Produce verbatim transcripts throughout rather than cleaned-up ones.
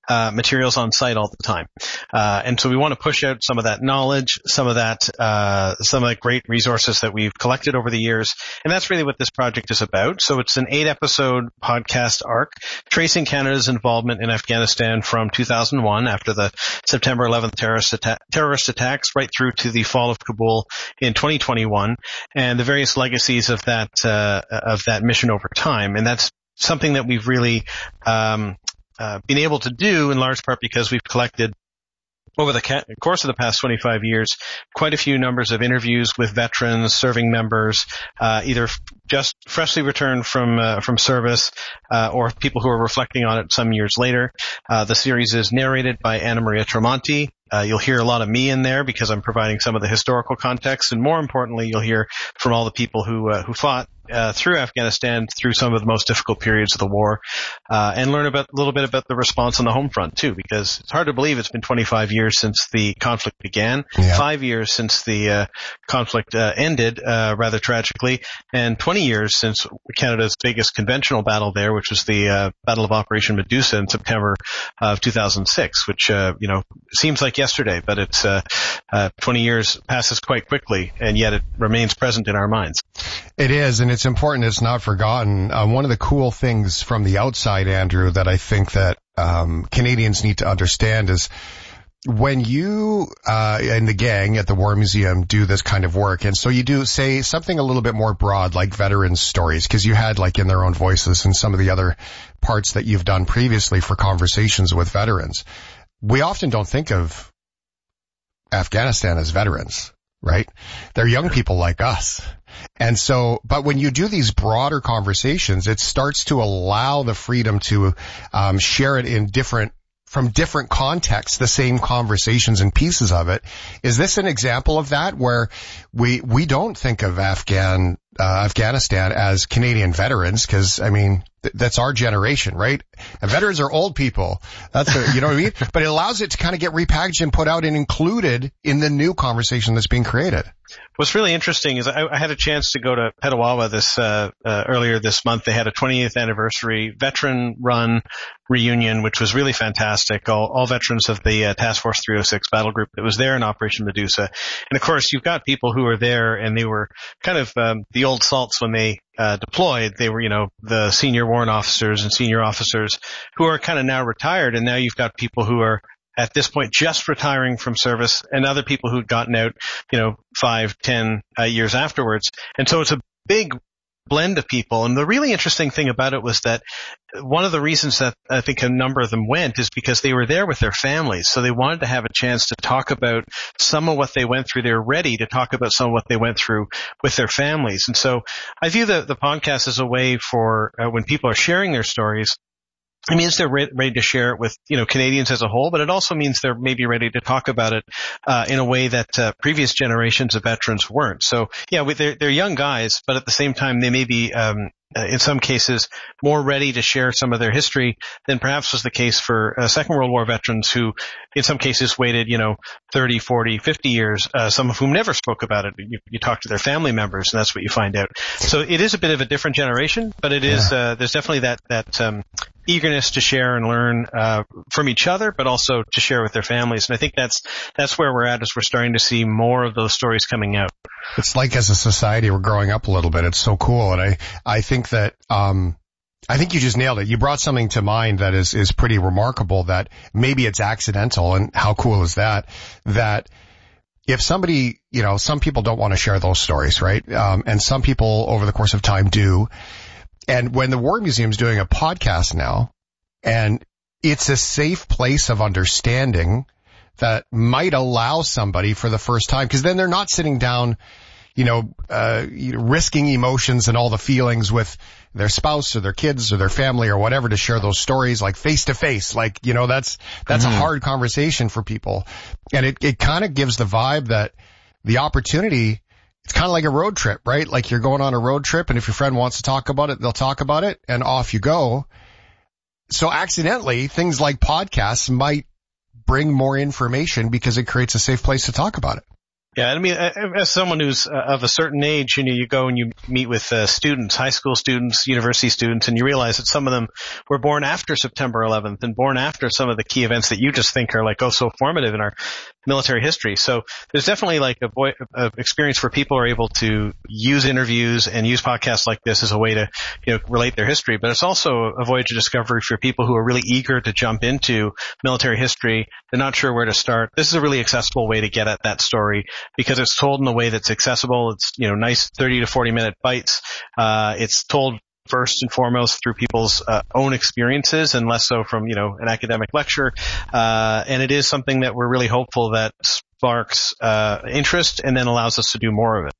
uh, materials on site all the time. Uh, and so we want to push out some of that knowledge, some of that, uh, some of the great resources that we've collected over the years. And that's really what this project is about. So it's an eight episode podcast arc tracing Canada's involvement in Afghanistan from two thousand one after the September eleventh terrorist, atta- terrorist attacks right through to the fall of Kabul in twenty twenty-one and the various legacies of that, uh, of that mission over time. And that's something that we've really, um, uh, been able to do in large part because we've collected over the ca- course of the past twenty-five years, quite a few numbers of interviews with veterans, serving members, uh, either f- just freshly returned from uh, from service, uh, or people who are reflecting on it some years later. Uh, the series is narrated by Anna Maria Tremonti. Uh, you'll hear a lot of me in there because I'm providing some of the historical context, and more importantly, you'll hear from all the people who uh, who fought uh, through Afghanistan through some of the most difficult periods of the war, uh, and learn about a little bit about the response on the home front too, because it's hard to believe it's been twenty-five years since the conflict began, yeah. five years since the uh, conflict uh, ended, uh, rather tragically, and twenty years since Canada's biggest conventional battle there, which was the uh, Battle of Operation Medusa in September of two thousand six, which uh, you know seems like yesterday, but it's uh, uh, twenty years passes quite quickly, and yet it remains present in our minds. It is, and it's important it's not forgotten. Uh, one of the cool things from the outside, Andrew, that I think that um, Canadians need to understand is when you uh and the gang at the War Museum do this kind of work, and so you do, say, something a little bit more broad, like veterans' stories, because you had, like, In Their Own Voices and some of the other parts that you've done previously for conversations with veterans. We often don't think of Afghanistan as veterans, right? They're young people like us. And so, but when you do these broader conversations, it starts to allow the freedom to um share it in different, from different contexts, the same conversations and pieces of it. Is this an example of that, where we we don't think of Afghan uh, Afghanistan as Canadian veterans? Because, I mean, th- that's our generation, right? And veterans are old people. That's a, you know what I mean? But it allows it to kind of get repackaged and put out and included in the new conversation that's being created. What's really interesting is I, I had a chance to go to Petawawa this uh, uh, earlier this month. They had a twentieth anniversary veteran-run reunion, which was really fantastic. All, all veterans of the uh, Task Force three oh six battle group that was there in Operation Medusa. And of course, you've got people who are there, and they were kind of um, the old salts when they uh, deployed. They were, you know, the senior warrant officers and senior officers who are kind of now retired, and now you've got people who are at this point just retiring from service, and other people who'd gotten out, you know, five, ten uh, years afterwards. And so it's a big blend of people. And the really interesting thing about it was that one of the reasons that I think a number of them went is because they were there with their families. So they wanted to have a chance to talk about some of what they went through. They were ready to talk about some of what they went through with their families. And so I view the, the podcast as a way for uh, when people are sharing their stories, it means they're re- ready to share it with, you know, Canadians as a whole, but it also means they're maybe ready to talk about it uh, in a way that uh, previous generations of veterans weren't. So, yeah, we, they're, they're young guys, but at the same time, they may be, um, uh, in some cases, more ready to share some of their history than perhaps was the case for uh, Second World War veterans who, in some cases, waited, you know, thirty, forty, fifty years, uh, some of whom never spoke about it. You, you talk to their family members, and that's what you find out. So it is a bit of a different generation, but it is, yeah. uh, there's definitely that, that, um, eagerness to share and learn uh from each other, but also to share with their families. And I think that's that's where we're at, is we're starting to see more of those stories coming out. It's like, as a society, we're growing up a little bit. It's so cool. And I I think that um I think you just nailed it. You brought something to mind that is is pretty remarkable, that maybe it's accidental, and how cool is that, that if somebody, you know, some people don't want to share those stories, right? Um and some people over the course of time do. And when the War Museum's doing a podcast now, and it's a safe place of understanding that might allow somebody for the first time, because then they're not sitting down, you know, uh, risking emotions and all the feelings with their spouse or their kids or their family or whatever to share those stories, like face to face. Like, you know, that's, that's mm-hmm. a hard conversation for people. And it, it kind of gives the vibe that the opportunity, it's kind of like a road trip, right? Like, you're going on a road trip, and if your friend wants to talk about it, they'll talk about it, and off you go. So accidentally, things like podcasts might bring more information because it creates a safe place to talk about it. Yeah, I mean, as someone who's of a certain age, you know, you go and you meet with uh, students, high school students, university students, and you realize that some of them were born after September eleventh and born after some of the key events that you just think are like, oh, so formative in our military history. So there's definitely like a, vo- a experience where people are able to use interviews and use podcasts like this as a way to, you know, relate their history. But it's also a voyage of discovery for people who are really eager to jump into military history. They're not sure where to start. This is a really accessible way to get at that story, because it's told in a way that's accessible. It's, you know, nice thirty to forty minute bites. Uh, it's told first and foremost through people's uh, own experiences and less so from, you know, an academic lecture. Uh, and it is something that we're really hopeful that sparks uh, interest and then allows us to do more of it.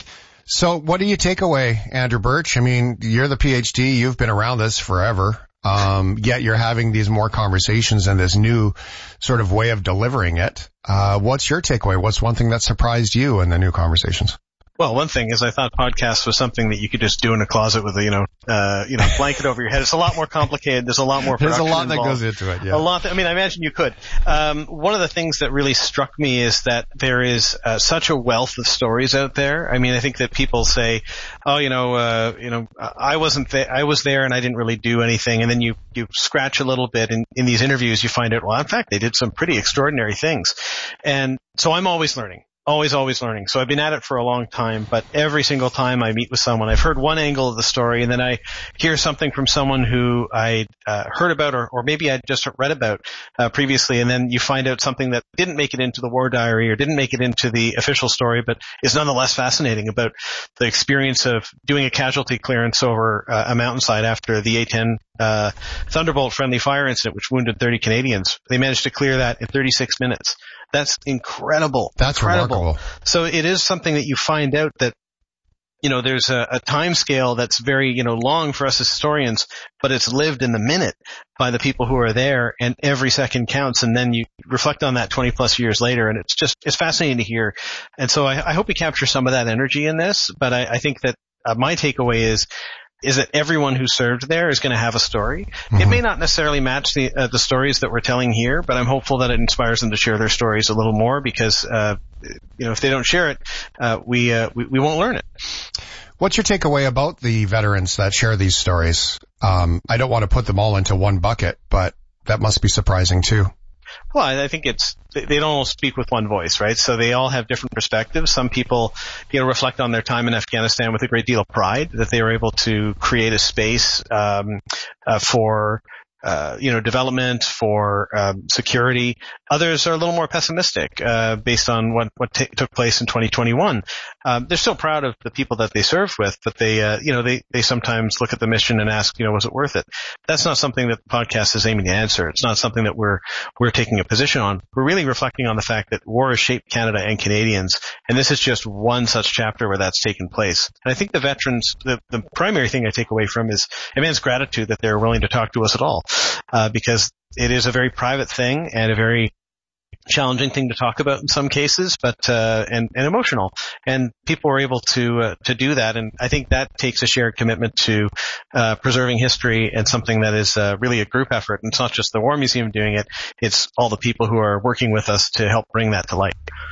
So what do you take away, Andrew Birch? I mean, you're the PhD. You've been around this forever. Um, yet you're having these more conversations and this new sort of way of delivering it. Uh, what's your takeaway? What's one thing that surprised you in the new conversations? Well, one thing is I thought podcasts was something that you could just do in a closet with a, you know, uh, you know, blanket over your head. It's a lot more complicated. There's a lot more production There's a lot involved. that goes into it, yeah. A lot. That, I mean, I imagine you could. Um, one of the things that really struck me is that there is uh, such a wealth of stories out there. I mean, I think that people say, oh, you know, uh, you know, I wasn't there. I was there and I didn't really do anything. And then you, you scratch a little bit and in these interviews you find out, well, in fact, they did some pretty extraordinary things. And so I'm always learning. Always, always learning. So I've been at it for a long time, but every single time I meet with someone, I've heard one angle of the story, and then I hear something from someone who I uh, heard about, or, or maybe I just read about uh, previously, and then you find out something that didn't make it into the war diary or didn't make it into the official story, but is nonetheless fascinating about the experience of doing a casualty clearance over uh, a mountainside after the A ten uh, Thunderbolt friendly fire incident, which wounded thirty Canadians. They managed to clear that in thirty-six minutes. That's incredible. That's incredible. remarkable. So it is something that you find out that, you know, there's a, a time scale that's very, you know, long for us as historians, but it's lived in the minute by the people who are there, and every second counts. And then you reflect on that twenty plus years later, and it's just, it's fascinating to hear. And so I, I hope we capture some of that energy in this, but I, I think that uh, my takeaway is, is that everyone who served there is going to have a story. Mm-hmm. It may not necessarily match the uh, the stories that we're telling here, but I'm hopeful that it inspires them to share their stories a little more, because uh you know, if they don't share it, uh we uh we, we won't learn it. What's your takeaway about the veterans that share these stories? Um I don't want to put them all into one bucket, but that must be surprising too. Well, I think it's, they don't all speak with one voice, right? So they all have different perspectives. Some people, you know, reflect on their time in Afghanistan with a great deal of pride that they were able to create a space, um, uh, for, uh, you know, development, for, um, security. Others are a little more pessimistic, uh, based on what, what t- took place in twenty twenty-one. Um, they're still proud of the people that they served with, but they, uh, you know, they, they sometimes look at the mission and ask, you know, was it worth it? That's not something that the podcast is aiming to answer. It's not something that we're, we're taking a position on. We're really reflecting on the fact that war has shaped Canada and Canadians, and this is just one such chapter where that's taken place. And I think the veterans, the, the primary thing I take away from is immense gratitude that they're willing to talk to us at all, uh, because it is a very private thing and a very challenging thing to talk about in some cases, but uh and, and emotional. And people are able to uh, to do that, and I think that takes a shared commitment to uh preserving history, and something that is uh, really a group effort. And it's not just the War Museum doing it, it's all the people who are working with us to help bring that to light.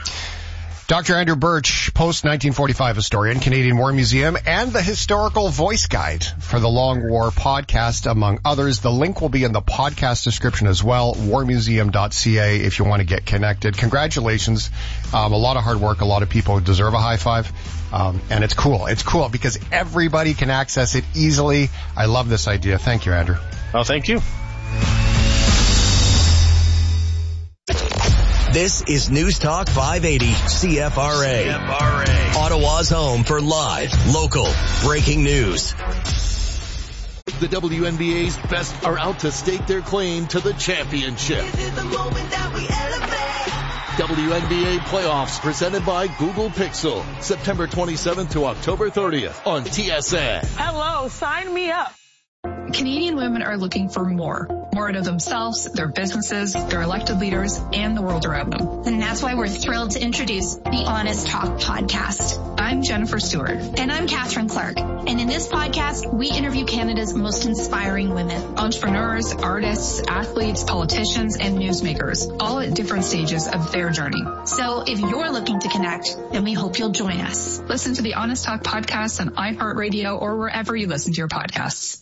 Doctor Andrew Birch, post nineteen forty-five historian, Canadian War Museum, and the Historical Voice Guide for the Long War podcast, among others. The link will be in the podcast description as well, war museum dot c a, if you want to get connected. Congratulations. Um, a lot of hard work. A lot of people deserve a high five. Um, and it's cool. It's cool because everybody can access it easily. I love this idea. Thank you, Andrew. Oh, thank you. This is News Talk five eighty C F R A. C F R A. Ottawa's home for live, local, breaking news. The W N B A's best are out to stake their claim to the championship. This is the moment that we elevate. W N B A playoffs presented by Google Pixel. September twenty-seventh to October thirtieth on T S N. Hello, sign me up. Canadian women are looking for more. more out of themselves, their businesses, their elected leaders, and the world around them. And that's why we're thrilled to introduce the Honest Talk podcast. I'm Jennifer Stewart. And I'm Catherine Clark. And in this podcast, we interview Canada's most inspiring women. Entrepreneurs, artists, athletes, politicians, and newsmakers, all at different stages of their journey. So if you're looking to connect, then we hope you'll join us. Listen to the Honest Talk podcast on iHeartRadio or wherever you listen to your podcasts.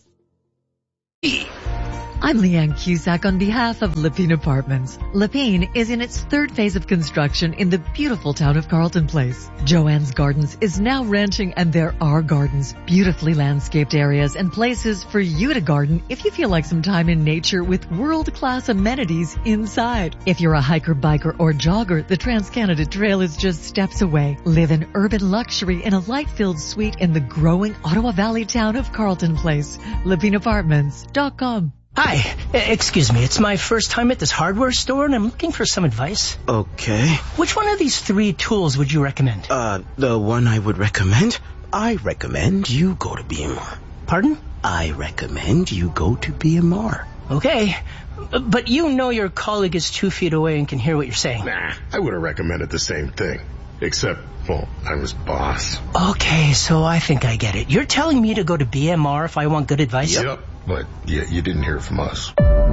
I'm Leanne Cusack on behalf of Lepine Apartments. Lepine is in its third phase of construction in the beautiful town of Carleton Place. Joanne's Gardens is now renting, and there are gardens, beautifully landscaped areas, and places for you to garden if you feel like some time in nature with world-class amenities inside. If you're a hiker, biker, or jogger, the Trans-Canada Trail is just steps away. Live in urban luxury in a light-filled suite in the growing Ottawa Valley town of Carleton Place. Lepine Apartments dot com. Hi, excuse me, it's my first time at this hardware store and I'm looking for some advice. Okay. Which one of these three tools would you recommend? Uh, the one I would recommend? I recommend you go to B M R. Pardon? I recommend you go to B M R. Okay, but you know your colleague is two feet away and can hear what you're saying. Nah, I would have recommended the same thing. Except, well, I'm his boss. Okay, so I think I get it. You're telling me to go to B M R if I want good advice? Yep. yep. But yeah, you didn't hear from us.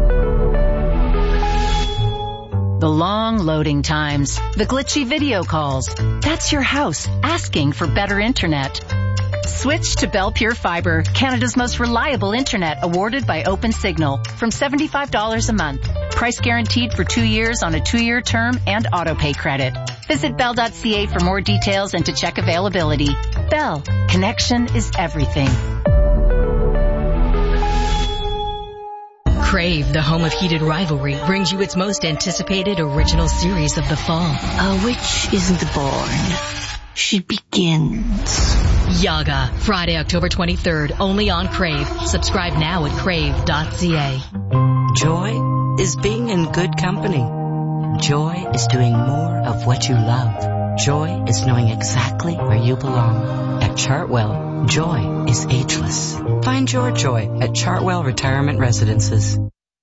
The long loading times, the glitchy video calls. That's your house asking for better internet. Switch to Bell Pure Fiber, Canada's most reliable internet, awarded by OpenSignal, from seventy-five dollars a month. Price guaranteed for two years on a two-year term and auto-pay credit. Visit bell dot c a for more details and to check availability. Bell, connection is everything. Crave, the home of heated rivalry, brings you its most anticipated original series of the fall. A witch isn't born. She begins. Yaga, Friday, October twenty-third, only on Crave. Subscribe now at crave dot c a. Joy is being in good company. Joy is doing more of what you love. Joy is knowing exactly where you belong. At Chartwell, joy is ageless. Find your joy at Chartwell Retirement Residences.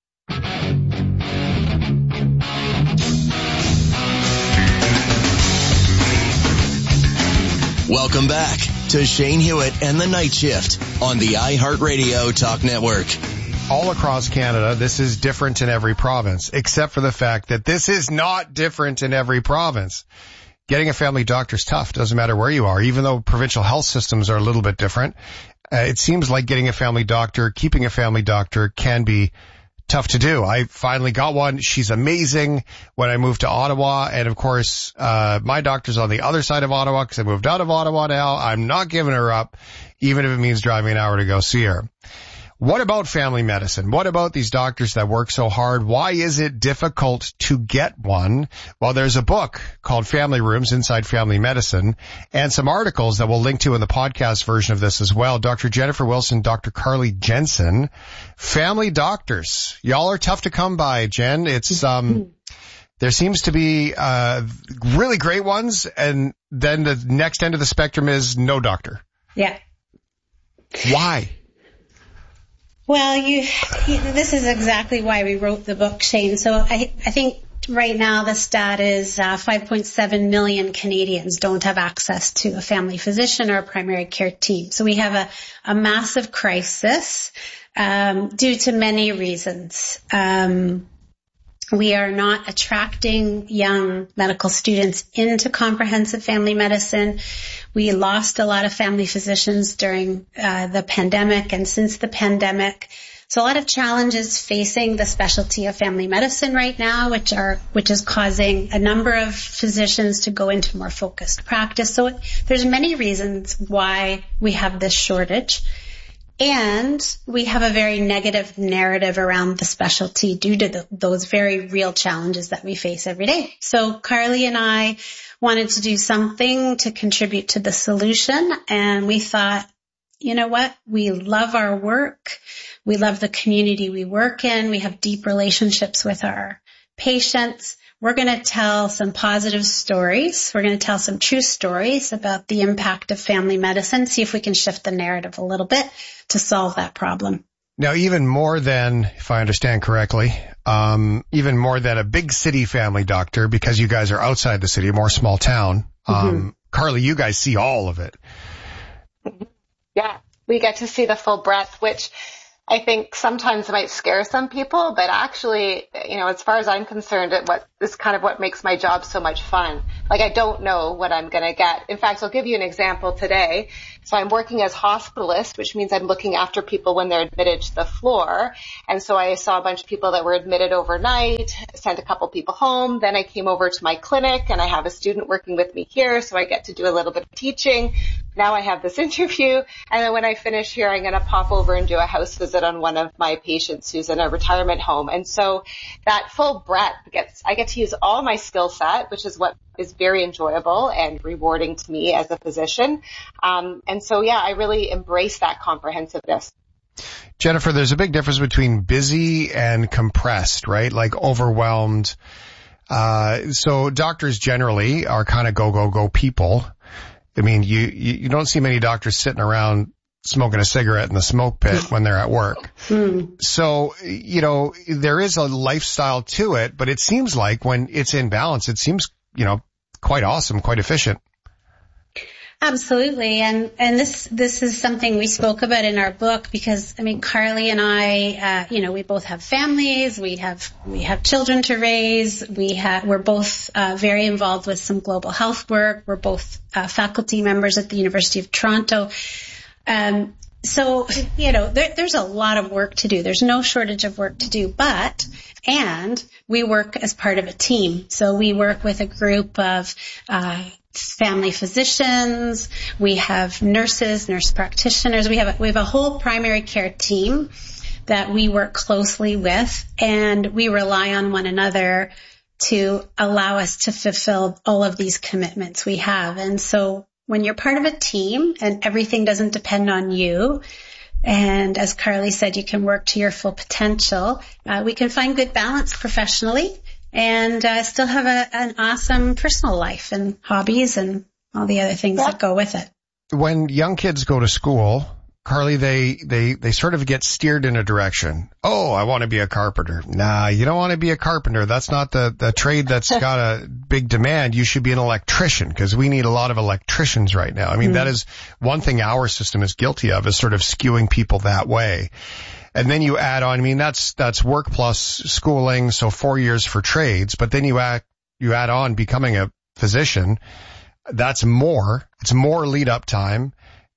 Welcome back to Shane Hewitt and the Night Shift on the iHeartRadio Talk Network. All across Canada, this is different in every province, except for the fact that this is not different in every province. Getting a family doctor is tough. Doesn't matter where you are. Even though provincial health systems are a little bit different, uh, it seems like getting a family doctor, keeping a family doctor can be tough to do. I finally got one. She's amazing when I moved to Ottawa. And of course, uh, my doctor's on the other side of Ottawa because I moved out of Ottawa now. I'm not giving her up, even if it means driving an hour to go see her. What about family medicine? What about these doctors that work so hard? Why is it difficult to get one? Well, there's a book called Family Rooms Inside Family Medicine and some articles that we'll link to in the podcast version of this as well. Doctor Jennifer Wilson, Doctor Carly Jensen, family doctors. Y'all are tough to come by, Jen. It's, um, there seems to be, uh, really great ones. And then the next end of the spectrum is no doctor. Yeah. Why? Well, you, you, this is exactly why we wrote the book, Shane. So I, I think right now the stat is uh, five point seven million Canadians don't have access to a family physician or a primary care team. So we have a, a massive crisis um, due to many reasons. Um, we are not attracting young medical students into comprehensive family medicine. We lost a lot of family physicians during uh, the pandemic and since the pandemic. So a lot of challenges facing the specialty of family medicine right now, which are which is causing a number of physicians to go into more focused practice. So there's many reasons why we have this shortage. And we have a very negative narrative around the specialty due to the, those very real challenges that we face every day. So Carly and I wanted to do something to contribute to the solution. And we thought, you know what? We love our work. We love the community we work in. We have deep relationships with our patients. We're going to tell some positive stories. We're going to tell some true stories about the impact of family medicine, see if we can shift the narrative a little bit to solve that problem. Now, even more than, if I understand correctly, um, even more than a big city family doctor, because you guys are outside the city, a more small town. Um, mm-hmm. Carly, you guys see all of it. Yeah, we get to see the full breadth, which I think sometimes might scare some people, but actually, you know, as far as I'm concerned, it what is kind of what makes my job so much fun. Like, I don't know what I'm going to get. In fact, I'll give you an example today. So I'm working as hospitalist, which means I'm looking after people when they're admitted to the floor. And so I saw a bunch of people that were admitted overnight, sent a couple people home. Then I came over to my clinic and I have a student working with me here. So I get to do a little bit of teaching. Now I have this interview. And then when I finish here, I'm going to pop over and do a house visit on one of my patients who's in a retirement home. And so that full breadth gets, I get to use all my skill set, which is what is very enjoyable and rewarding to me as a physician. Um, and so, yeah, I really embrace that comprehensiveness. Jennifer, there's a big difference between busy and compressed, right? Like overwhelmed. Uh, so doctors generally are kind of go, go, go people. I mean, you, you, you don't see many doctors sitting around smoking a cigarette in the smoke pit when they're at work. Mm. So, you know, there is a lifestyle to it, but it seems like when it's in balance, it seems, you know, quite awesome, quite efficient. Absolutely. And, and this, this is something we spoke about in our book because, I mean, Carly and I, uh, you know, we both have families. We have, we have children to raise. We have, we're both, uh, very involved with some global health work. We're both, uh, faculty members at the University of Toronto. Um, so, you know, there, there's a lot of work to do. There's no shortage of work to do, but, and we work as part of a team. So we work with a group of, uh, family physicians. We have nurses, nurse practitioners. We have, a, we have a whole primary care team that we work closely with, and we rely on one another to allow us to fulfill all of these commitments we have. And so, when you're part of a team and everything doesn't depend on you, and as Carly said, you can work to your full potential, uh, we can find good balance professionally and uh, still have a, an awesome personal life and hobbies and all the other things yeah. that go with it. When young kids go to school, Carly, they, they, they sort of get steered in a direction. Oh, I want to be a carpenter. Nah, you don't want to be a carpenter. That's not the, the trade that's got a big demand. You should be an electrician because we need a lot of electricians right now. I mean, mm-hmm. that is one thing our system is guilty of, is sort of skewing people that way. And then you add on, I mean, that's, that's work plus schooling. So four years for trades, but then you add, you add on becoming a physician. That's more, it's more lead up time.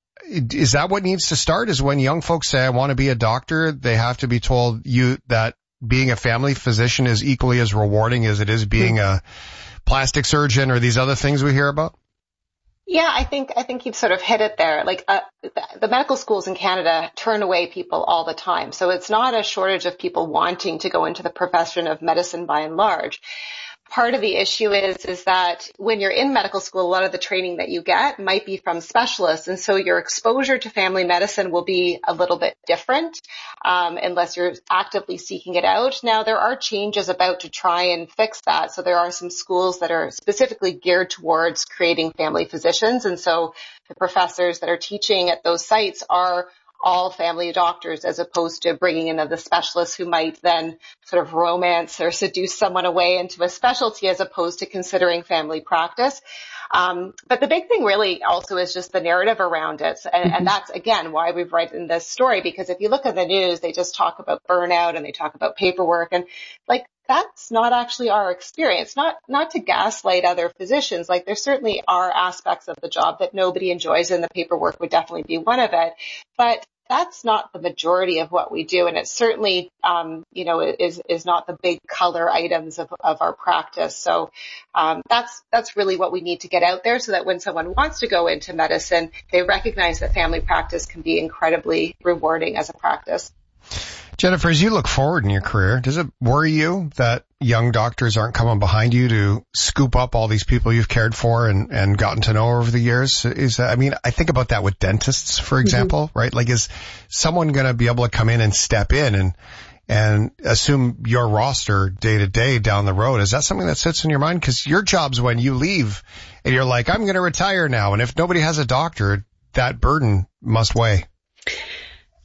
Is that what needs to start? Is when young folks say, I want to be a doctor, they have to be told you that being a family physician is equally as rewarding as it is being a plastic surgeon or these other things we hear about? Yeah, I think, I think you've sort of hit it there. Like, uh, the, the medical schools in Canada turn away people all the time. So it's not a shortage of people wanting to go into the profession of medicine by and large. Part of the issue is, is that when you're in medical school, a lot of the training that you get might be from specialists. And so your exposure to family medicine will be a little bit different, um, unless you're actively seeking it out. Now, there are changes about to try and fix that. So there are some schools that are specifically geared towards creating family physicians. And so the professors that are teaching at those sites are all family doctors, as opposed to bringing in the specialists who might then sort of romance or seduce someone away into a specialty, as opposed to considering family practice. Um, but the big thing really also is just the narrative around it. And, mm-hmm. and that's, again, why we've written this story, because if you look at the news, they just talk about burnout and they talk about paperwork, and like, that's not actually our experience. Not, not to gaslight other physicians. Like, there certainly are aspects of the job that nobody enjoys, and the paperwork would definitely be one of it. But that's not the majority of what we do. And it certainly, um, you know, is, is not the big color items of, of our practice. So, um, that's, that's really what we need to get out there, so that when someone wants to go into medicine, they recognize that family practice can be incredibly rewarding as a practice. Jennifer, as you look forward in your career, does it worry you that young doctors aren't coming behind you to scoop up all these people you've cared for and, and gotten to know over the years? Is that, I mean, I think about that with dentists, for example, mm-hmm. right? Like, is someone going to be able to come in and step in and, and assume your roster day to day down the road? Is that something that sits in your mind? Because your job's when you leave and you're like, I'm going to retire now. And if nobody has a doctor, that burden must weigh.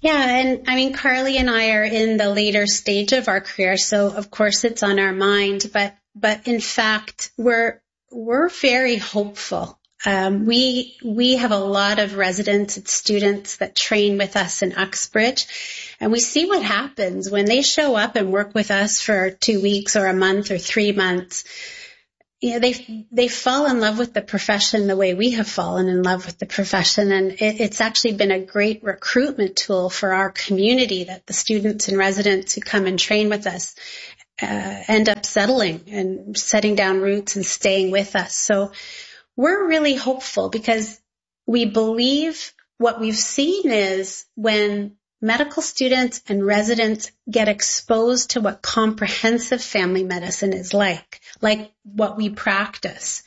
Yeah, and I mean, Carly and I are in the later stage of our career, so of course it's on our mind, but, but in fact, we're, we're very hopeful. Um, we, we have a lot of residents and students that train with us in Uxbridge, and we see what happens when they show up and work with us for two weeks or a month or three months. You know, they, they fall in love with the profession the way we have fallen in love with the profession. And it, it's actually been a great recruitment tool for our community that the students and residents who come and train with us uh, end up settling and setting down roots and staying with us. So we're really hopeful because we believe what we've seen is when medical students and residents get exposed to what comprehensive family medicine is like, like what we practice,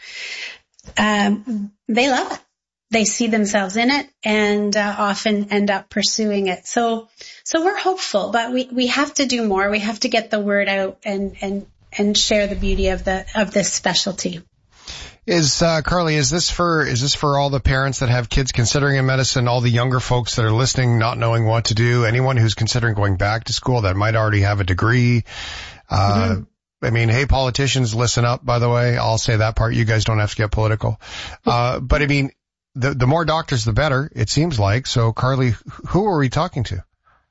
um, they love it. They see themselves in it and uh, often end up pursuing it. So, so we're hopeful, but we, we have to do more. We have to get the word out and, and, and share the beauty of the, of this specialty. Is, uh, Carly, is this for, is this for all the parents that have kids considering in medicine, all the younger folks that are listening, not knowing what to do, anyone who's considering going back to school that might already have a degree? Uh, mm-hmm. I mean, hey, politicians, listen up, by the way. I'll say that part. You guys don't have to get political. Uh, but I mean, the, the more doctors, the better, it seems like. So, Carly, who are we talking to?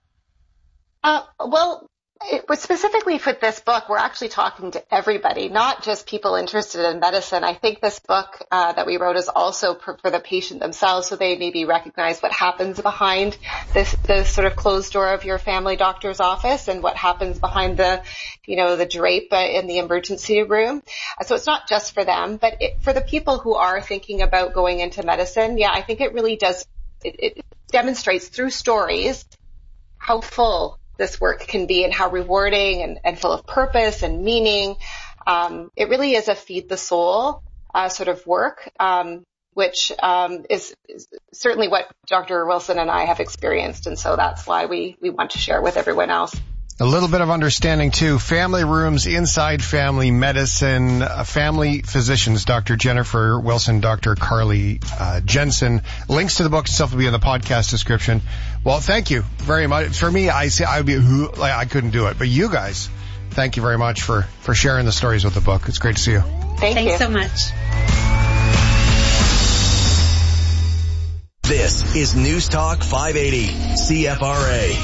Uh, well, it was specifically for this book, we're actually talking to everybody, not just people interested in medicine. I think this book uh, that we wrote is also for, for the patient themselves, so they maybe recognize what happens behind this, this sort of closed door of your family doctor's office and what happens behind the, you know, the drape in the emergency room. So it's not just for them, but it, for the people who are thinking about going into medicine, yeah, I think it really does, it, it demonstrates through stories how full this work can be and how rewarding and, and full of purpose and meaning. Um, it really is a feed the soul uh, sort of work, um, which um, is, is certainly what Doctor Wilson and I have experienced, and so that's why we, we want to share with everyone else. A little bit of understanding, too. Family rooms, inside family medicine, uh, family physicians, Doctor Jennifer Wilson, Doctor Carly uh, Jensen. Links to the book itself will be in the podcast description. Well, thank you very much. For me, I say I would be, like, I couldn't do it. But you guys, thank you very much for, for sharing the stories with the book. It's great to see you. Thank Thanks you. so much. This is News Talk five eighty, C F R A.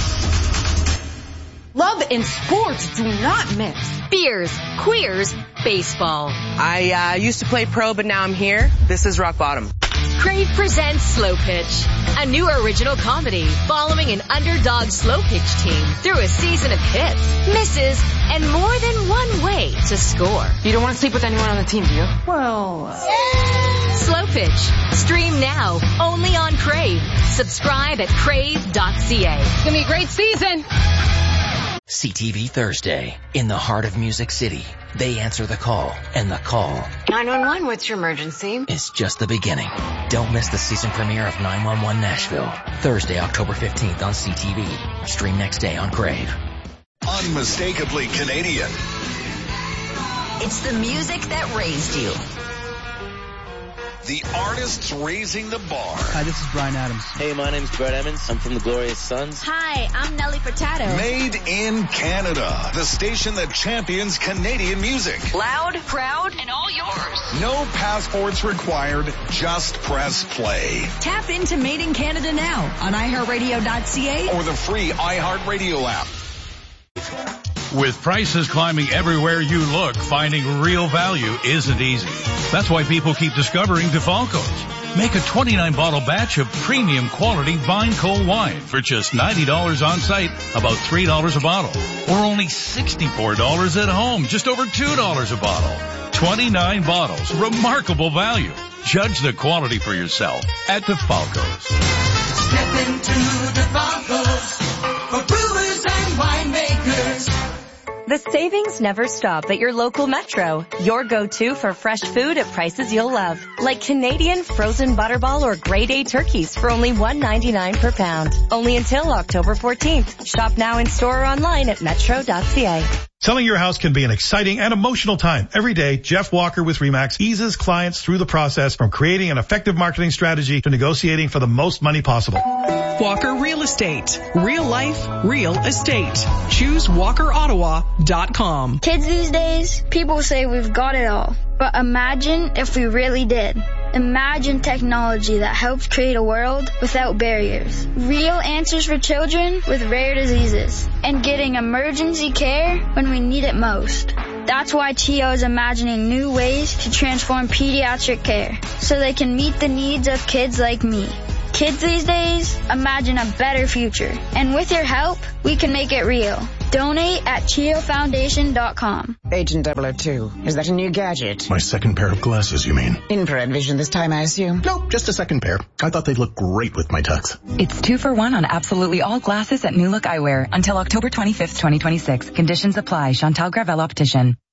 Love and sports do not mix. Beers, queers, baseball. I uh, used to play pro, but now I'm here. This is rock bottom. Crave presents Slow Pitch, a new original comedy following an underdog slow pitch team through a season of hits, misses, and more than one way to score. You don't want to sleep with anyone on the team, do you? Well... Yeah. Slow Pitch. Stream now, only on Crave. Subscribe at crave dot c a. It's going to be a great season. C T V Thursday. In the heart of Music City, they answer the call, and the call nine one one, what's your emergency? is just the beginning. Don't miss the season premiere of nine one one Nashville. Thursday, October fifteenth on C T V. Stream next day on Crave. Unmistakably Canadian. It's the music that raised you. The artists raising the bar. Hi, this is Bryan Adams. Hey, my name's Brett Emmons. I'm from the Glorious Sons. Hi, I'm Nelly Furtado. Made in Canada. The station that champions Canadian music. Loud, proud, and all yours. No passports required. Just press play. Tap into Made in Canada now on i heart radio dot c a or the free iHeartRadio app. With prices climbing everywhere you look, finding real value isn't easy. That's why people keep discovering DeFalco's. Make a twenty-nine bottle batch of premium quality Vine-Cold wine for just ninety dollars on site, about three dollars a bottle. Or only sixty-four dollars at home, just over two dollars a bottle. twenty-nine bottles, remarkable value. Judge the quality for yourself at DeFalco's. Step into DeFalco's for brewers and winemakers. The savings never stop at your local Metro. Your go-to for fresh food at prices you'll love. Like Canadian frozen butterball or grade A turkeys for only one ninety-nine per pound. Only until October fourteenth. Shop now in store or online at metro dot c a. Selling your house can be an exciting and emotional time. Every day, Jeff Walker with RE/MAX eases clients through the process from creating an effective marketing strategy to negotiating for the most money possible. Walker Real Estate. Real life, real estate. Choose walker ottawa dot com. Kids these days, people say we've got it all. But imagine if we really did. Imagine technology that helps create a world without barriers. Real answers for children with rare diseases. And getting emergency care when we need it most. That's why T I O is imagining new ways to transform pediatric care so they can meet the needs of kids like me. Kids these days, imagine a better future. And with your help, we can make it real. Donate at Chio Foundation dot com. Agent double oh two, is that a new gadget? My second pair of glasses, you mean? Infrared vision this time, I assume? Nope, just a second pair. I thought they'd look great with my tux. It's two for one on absolutely all glasses at New Look Eyewear until October twenty-fifth, twenty twenty-six. Conditions apply. Chantal Gravel Optician.